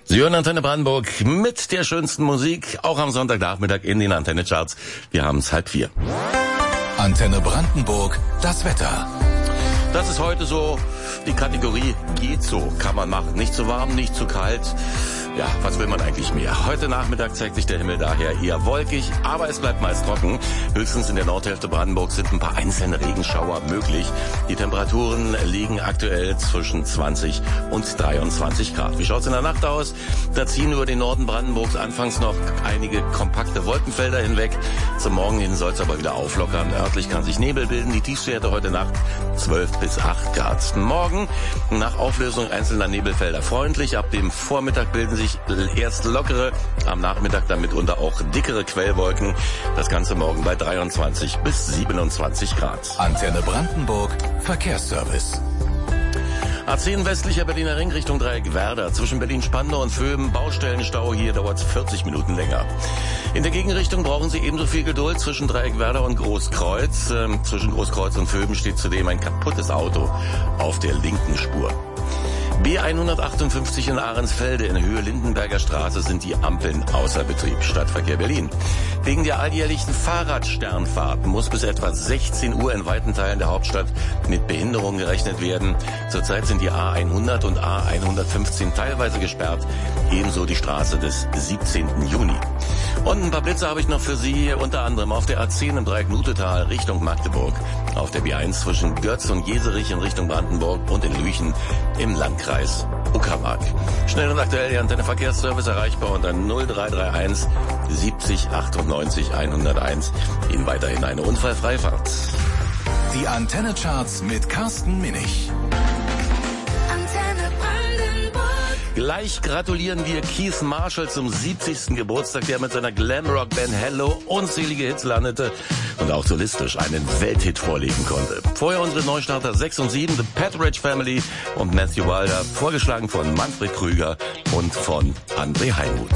Sie hören Antenne Brandenburg mit der schönsten Musik, auch am Sonntagnachmittag in den Antenne-Charts. Wir haben es 3:30. Antenne Brandenburg, das Wetter. Das ist heute so die Kategorie geht so, kann man machen. Nicht zu warm, nicht zu kalt. Ja, was will man eigentlich mehr? Heute Nachmittag zeigt sich der Himmel daher eher wolkig, aber es bleibt meist trocken. Höchstens in der Nordhälfte Brandenburgs sind ein paar einzelne Regenschauer möglich. Die Temperaturen liegen aktuell zwischen 20 und 23 Grad. Wie schaut's in der Nacht aus? Da ziehen über den Norden Brandenburgs anfangs noch einige kompakte Wolkenfelder hinweg. Zum Morgen hin soll es aber wieder auflockern. Örtlich kann sich Nebel bilden. Die Tiefstwerte heute Nacht 12 bis 8 Grad. Morgen nach Auflösung einzelner Nebelfelder freundlich. Ab dem Vormittag bilden sich erst lockere, am Nachmittag dann mitunter auch dickere Quellwolken. Das Ganze morgen bei 23 bis 27 Grad. Antenne Brandenburg, Verkehrsservice. A10 westlicher Berliner Ring Richtung Dreieck Werder. Zwischen Berlin-Spandau und Vöben Baustellenstau. Hier dauert es 40 Minuten länger. In der Gegenrichtung brauchen Sie ebenso viel Geduld zwischen Dreieck Werder und Großkreuz. Zwischen Großkreuz und Vöben steht zudem ein kaputtes Auto auf der linken Spur. B158 in Ahrensfelde in Höhe Lindenberger Straße sind die Ampeln außer Betrieb. Stadtverkehr Berlin. Wegen der alljährlichen Fahrradsternfahrt muss bis etwa 16 Uhr in weiten Teilen der Hauptstadt mit Behinderungen gerechnet werden. Zurzeit sind die A100 und A115 teilweise gesperrt. Ebenso die Straße des 17. Juni. Und ein paar Blitze habe ich noch für Sie, unter anderem auf der A10 im Dreieck Nutetal Richtung Magdeburg, auf der B1 zwischen Götz und Jeserich in Richtung Brandenburg und in Lüchen im Landkreis Uckermark. Schnell und aktuell der Antenne Verkehrsservice erreichbar unter 0331 70 98 101. Ihnen weiterhin eine unfallfreie Fahrt. Die Antenne Charts mit Carsten Minich. Gleich gratulieren wir Keith Marshall zum 70. Geburtstag, der mit seiner Glamrock-Band Hello unzählige Hits landete und auch solistisch einen Welthit vorlegen konnte. Vorher unsere Neustarter 6 und 7, The Patridge Family und Matthew Wilder, vorgeschlagen von Manfred Krüger und von André Heinmuth.